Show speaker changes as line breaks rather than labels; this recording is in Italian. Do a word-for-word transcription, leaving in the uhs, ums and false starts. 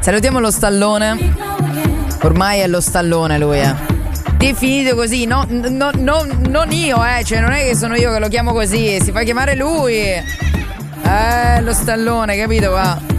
Salutiamo lo stallone. Ormai è lo stallone lui, eh. Definito così, no, no, no, non io, eh. Cioè, non è che sono io che lo chiamo così, si fa chiamare lui. Eh, lo stallone, capito? Va.